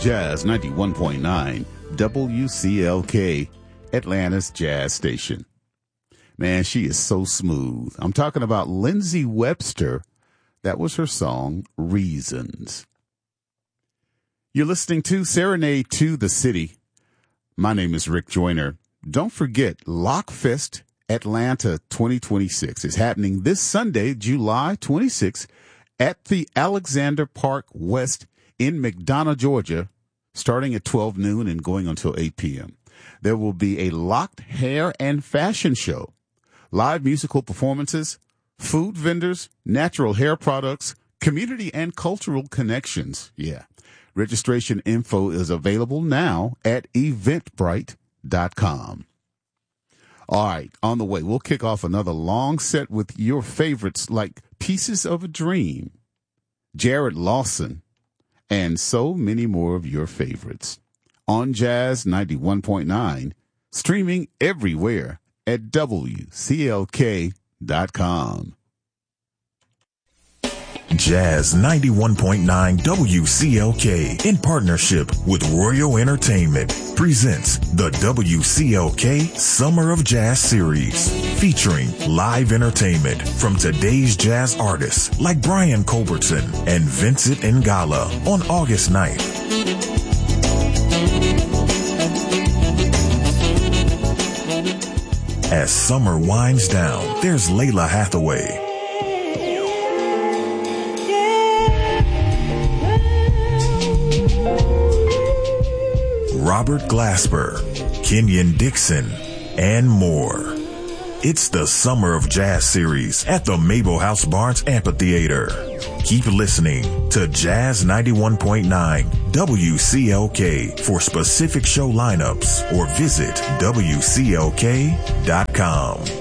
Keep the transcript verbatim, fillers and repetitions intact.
Jazz ninety-one point nine, W C L K, Atlanta's Jazz Station. Man, she is so smooth. I'm talking about Lindsey Webster. That was her song, Reasons. You're listening to Serenade to the City. My name is Rick Joyner. Don't forget, Lockfest Atlanta twenty twenty-six is happening this Sunday, July twenty-sixth, at the Alexander Park West in McDonough, Georgia, starting at twelve noon and going until eight p.m. There will be a locked hair and fashion show, live musical performances, food vendors, natural hair products, community and cultural connections. Yeah. Registration info is available now at eventbrite dot com. All right, on the way, we'll kick off another long set with your favorites like Pieces of a Dream, Jared Lawson, and so many more of your favorites. On Jazz ninety-one point nine, streaming everywhere at W C L K dot com. Jazz ninety-one point nine W C L K, in partnership with Royal Entertainment, presents the W C L K Summer of Jazz Series, featuring live entertainment from today's jazz artists like Brian Culbertson and Vincent Ngala on August ninth. As summer winds down, there's Layla Hathaway, Robert Glasper, Kenyon Dixon, and more. It's the Summer of Jazz Series at the Mabel House Barnes Amphitheater. Keep listening to Jazz ninety-one point nine W C L K for specific show lineups or visit W C L K dot com.